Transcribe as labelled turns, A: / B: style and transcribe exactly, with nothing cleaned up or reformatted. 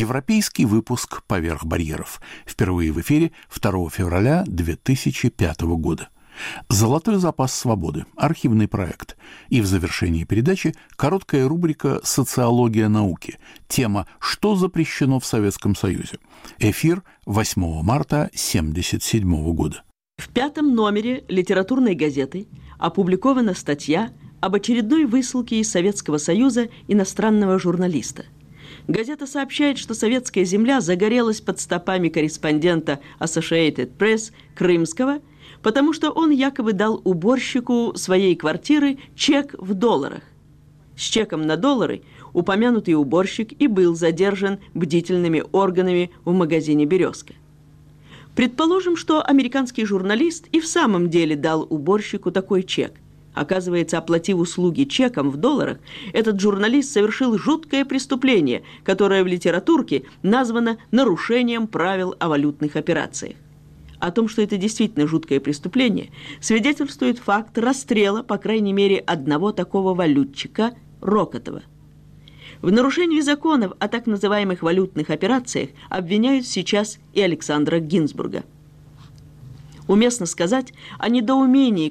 A: Европейский выпуск «Поверх барьеров». Впервые в эфире второго февраля две тысячи пятого года. «Золотой запас свободы» – архивный проект. И в завершении передачи короткая рубрика «Социология науки». Тема «Что запрещено в Советском Союзе?». Эфир восьмого марта тысяча девятьсот семьдесят седьмого года.
B: В пятом номере литературной газеты опубликована статья об очередной высылке из Советского Союза иностранного журналиста. Газета сообщает, что советская земля загорелась под стопами корреспондента Associated Press Крымского, потому что он якобы дал уборщику своей квартиры чек в долларах. С чеком на доллары упомянутый уборщик и был задержан бдительными органами в магазине «Березка». Предположим, что американский журналист и в самом деле дал уборщику такой чек. Оказывается, оплатив услуги чеком в долларах, этот журналист совершил жуткое преступление, которое в литературке названо нарушением правил о валютных операциях. О том, что это действительно жуткое преступление, свидетельствует факт расстрела, по крайней мере, одного такого валютчика Рокотова. В нарушении законов о так называемых валютных операциях обвиняют сейчас и Александра Гинзбурга. Уместно сказать о недоумении